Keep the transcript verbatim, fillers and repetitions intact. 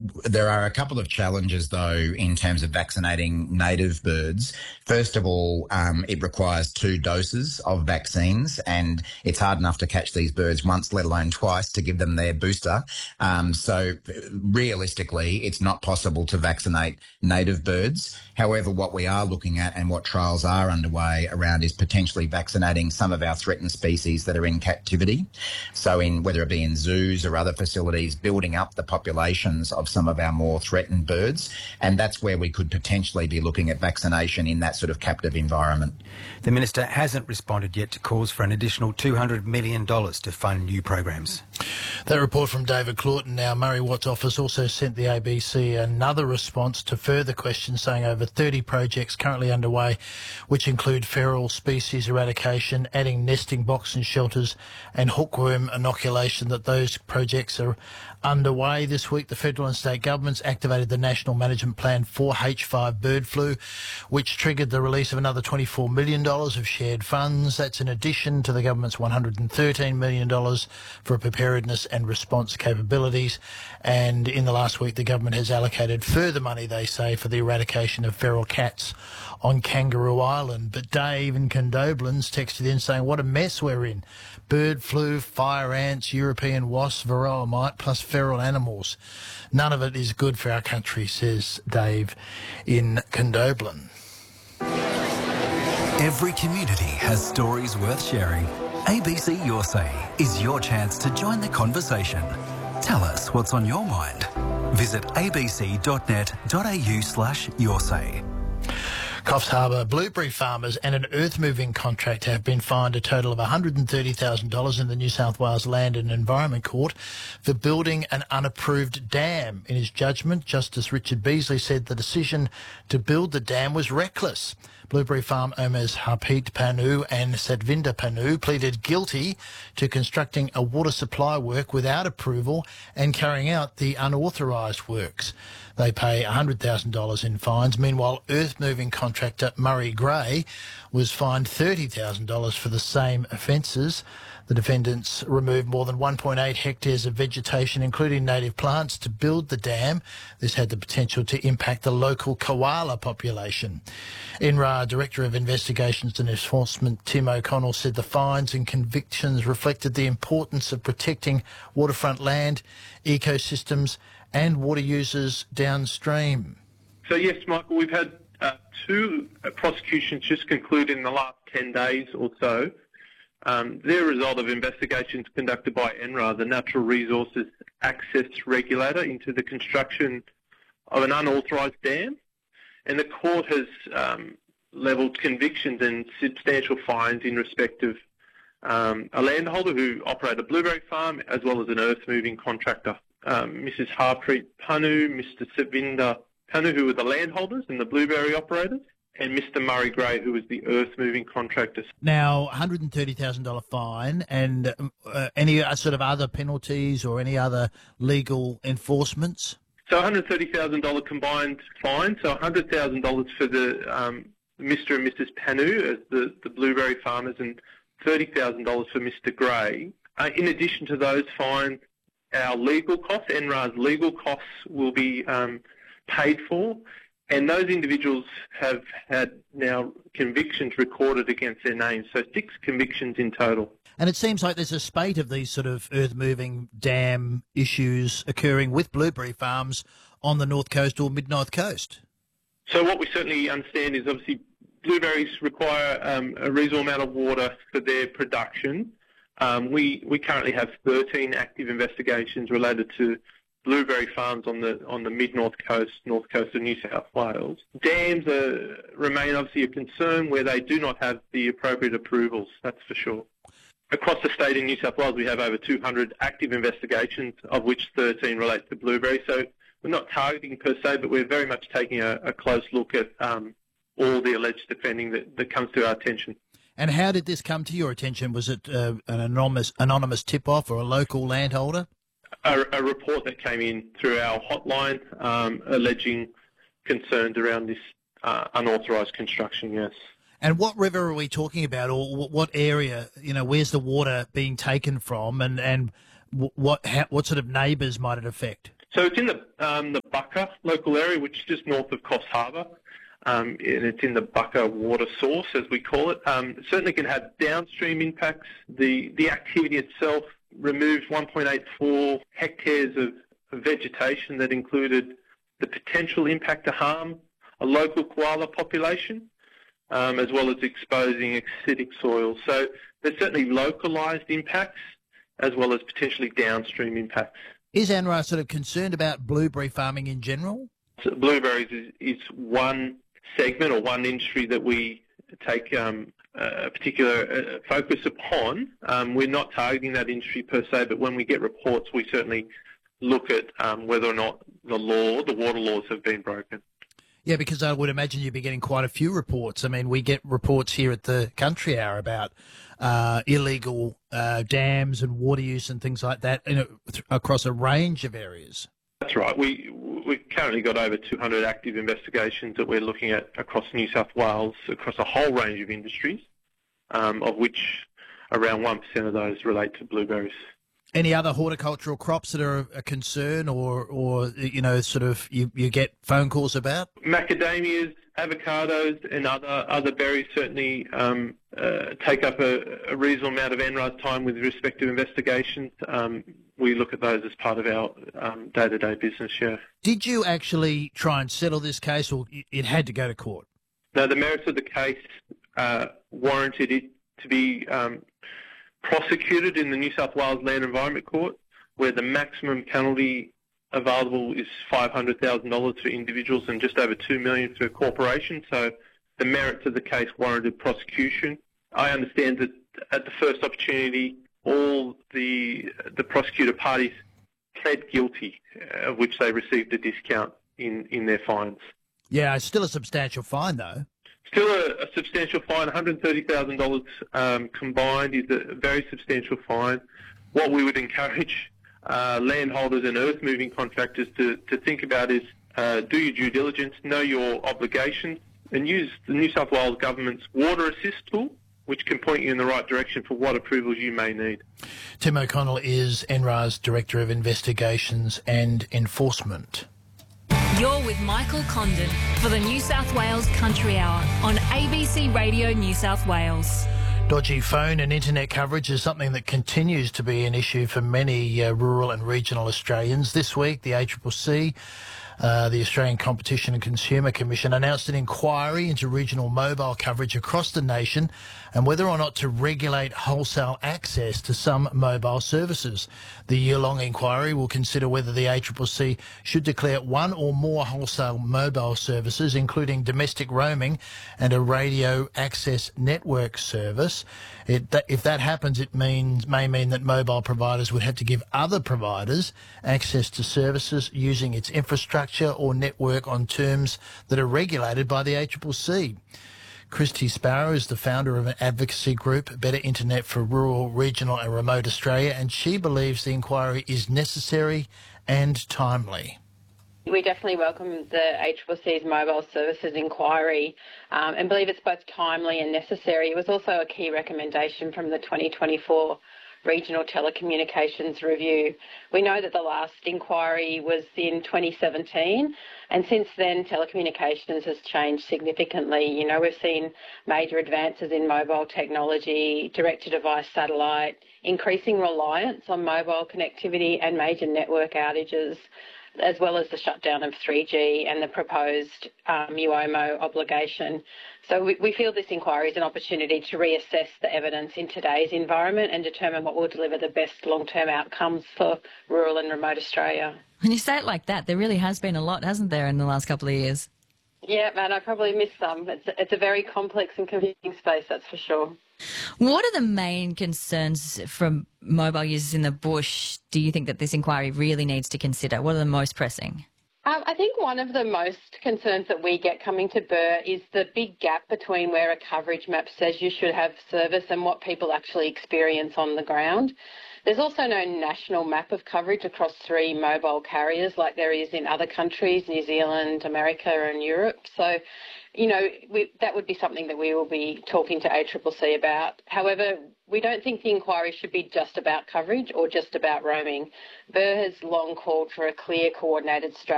There are a couple of challenges, though, in terms of vaccinating native birds. First of all, um, it requires two doses of vaccines, and it's hard enough to catch these birds once, let alone twice, to give them their booster. Um, so realistically, it's not possible to vaccinate native birds. However, what we are looking at and what trials are underway around is potentially vaccinating some of our threatened species that are in captivity. So in whether it be in zoos or other facilities, building up the populations of some of our more threatened birds. And that's where we could potentially be looking at vaccination in that sort of captive environment. The Minister hasn't responded yet to calls for an additional two hundred million dollars to fund new programs. That report from David Claughton. Now, Murray Watt's office also sent the A B C another response to further questions, saying over thirty projects currently underway, which include feral species eradication, adding nesting box and shelters and hookworm inoculation, that those projects are underway. This week, the federal and state governments activated the National Management Plan for H five bird flu, which triggered the release of another twenty-four million dollars of shared funds. That's in addition to the government's one hundred thirteen million dollars for preparedness and response capabilities. And in the last week, the government has allocated further money, they say, for the eradication of feral cats on Kangaroo Island. But Dave in Condoblins texted in saying, what a mess we're in. Bird flu, fire ants, European wasps, varroa mite, plus feral animals. None of it is good for our country, says Dave in Condoblin. Every community has stories worth sharing. A B C Your Say is your chance to join the conversation. Tell us what's on your mind. Visit abc.net.au slash your say. Coffs Harbour blueberry farmers and an earth-moving contractor have been fined a total of one hundred thirty thousand dollars in the New South Wales Land and Environment Court for building an unapproved dam. In his judgment, Justice Richard Beasley said the decision to build the dam was reckless. Blueberry farm owners Harpreet Panu and Sadvinder Panu pleaded guilty to constructing a water supply work without approval and carrying out the unauthorised works. They pay one hundred thousand dollars in fines. Meanwhile, earth-moving contractor Murray Gray was fined thirty thousand dollars for the same offences. The defendants removed more than one point eight hectares of vegetation, including native plants, to build the dam. This had the potential to impact the local koala population. I N R A Director of Investigations and Enforcement Tim O'Connell said the fines and convictions reflected the importance of protecting waterfront land, ecosystems and water users downstream. So yes, Michael, we've had uh, two uh, prosecutions just conclude in the last ten days or so. Um, they're a result of investigations conducted by I N R A, the Natural Resources Access Regulator, into the construction of an unauthorised dam. And the court has um, levelled convictions and substantial fines in respect of um, a landholder who operated a blueberry farm, as well as an earth-moving contractor. Um, Missus Harpreet Panu, Mister Savinder Panu, who were the landholders and the blueberry operators, and Mister Murray Gray, who was the earth-moving contractor. Now, one hundred thirty thousand dollars fine, and uh, any sort of other penalties or any other legal enforcements? So one hundred thirty thousand dollars combined fine, so one hundred thousand dollars for the um, Mister and Missus Panu as the, the blueberry farmers, and thirty thousand dollars for Mister Gray. Uh, in addition to those fines, our legal costs, I N R A's legal costs, will be um, paid for, and those individuals have had now convictions recorded against their names, so six convictions in total. And it seems like there's a spate of these sort of earth-moving dam issues occurring with blueberry farms on the North Coast or mid-North Coast. So what we certainly understand is obviously blueberries require um, a reasonable amount of water for their production. Um, we, we currently have thirteen active investigations related to blueberry farms on the on the mid-North Coast, North Coast of New South Wales. Dams are, remain obviously a concern where they do not have the appropriate approvals, that's for sure. Across the state in New South Wales, we have over two hundred active investigations, of which thirteen relate to blueberry. So we're not targeting per se, but we're very much taking a, a close look at um, all the alleged offending that, that comes to our attention. And how did this come to your attention? Was it uh, an anonymous anonymous tip-off or a local landholder? A, a report that came in through our hotline um, alleging concerns around this uh, unauthorised construction, yes. And what river are we talking about, or what area? You know, where's the water being taken from, and and what how, what sort of neighbours might it affect? So it's in the um, the Bucka local area, which is just north of Coffs Harbour, um, and it's in the Bucka water source, as we call it. Um, it certainly can have downstream impacts. The the activity itself removed one point eight four hectares of, of vegetation that included the potential impact to harm a local koala population, um, as well as exposing acidic soil. So there's certainly localised impacts as well as potentially downstream impacts. Is ANRA sort of concerned about blueberry farming in general? So blueberries is, is one segment or one industry that we take um, a particular uh, focus upon. Um, we're not targeting that industry per se, but when we get reports, we certainly look at um, whether or not the law, the water laws, have been broken. Yeah, because I would imagine you'd be getting quite a few reports. I mean, we get reports here at the Country Hour about uh, illegal uh, dams and water use and things like that, you know, th- across a range of areas. That's right. We, we've currently got over two hundred active investigations that we're looking at across New South Wales, across a whole range of industries, um, of which around one percent of those relate to blueberries. Any other horticultural crops that are a concern or, or you know, sort of you, you get phone calls about? Macadamias, avocados and other other berries certainly um, uh, take up a, a reasonable amount of ANRA's time with respect to investigations. Um, we look at those as part of our um, day-to-day business, yeah. Did you actually try and settle this case, or it had to go to court? No, the merits of the case uh, warranted it to be um, prosecuted in the New South Wales Land Environment Court, where the maximum penalty available is five hundred thousand dollars for individuals and just over two million dollars for corporations. So the merits of the case warranted prosecution. I understand that at the first opportunity, all the the prosecutor parties pled guilty, of which they received a discount in, in their fines. Yeah, it's still a substantial fine, though. Still a, a substantial fine, one hundred thirty thousand dollars um, combined is a very substantial fine. What we would encourage uh, landholders and earth-moving contractors to, to think about is uh, do your due diligence, know your obligations, and use the New South Wales Government's Water Assist tool, which can point you in the right direction for what approvals you may need. Tim O'Connell is ANRA's Director of Investigations and Enforcement. You're with Michael Condon for the New South Wales Country Hour on A B C Radio New South Wales. Dodgy phone and internet coverage is something that continues to be an issue for many uh, rural and regional Australians. This week, the A C C C, uh, the Australian Competition and Consumer Commission, announced an inquiry into regional mobile coverage across the nation and whether or not to regulate wholesale access to some mobile services. The year-long inquiry will consider whether the A C C C should declare one or more wholesale mobile services, including domestic roaming and a radio access network service. It, that, if that happens, it means may mean that mobile providers would have to give other providers access to services using its infrastructure or network on terms that are regulated by the A C C C. Christy Sparrow is the founder of an advocacy group, Better Internet for Rural, Regional and Remote Australia, and she believes the inquiry is necessary and timely. We definitely welcome the A C C C's mobile services inquiry um, and believe it's both timely and necessary. It was also a key recommendation from the twenty twenty-four Regional Telecommunications Review. We know that the last inquiry was in twenty seventeen, and since then telecommunications has changed significantly. You know, we've seen major advances in mobile technology, direct-to-device satellite, increasing reliance on mobile connectivity and major network outages, as well as the shutdown of three G and the proposed um, U O M O obligation. So we, we feel this inquiry is an opportunity to reassess the evidence in today's environment and determine what will deliver the best long-term outcomes for rural and remote Australia. When you say it like that, there really has been a lot, hasn't there, in the last couple of years? Yeah, man, I probably missed some. It's, it's a very complex and confusing space, that's for sure. What are the main concerns from mobile users in the bush do you think that this inquiry really needs to consider? What are the most pressing? Um, I think one of the most concerns that we get coming to B E R is the big gap between where a coverage map says you should have service and what people actually experience on the ground. There's also no national map of coverage across three mobile carriers like there is in other countries, New Zealand, America and Europe. So, you know, we, that would be something that we will be talking to A C C C about. However, we don't think the inquiry should be just about coverage or just about roaming. B E R has long called for a clear, coordinated strategy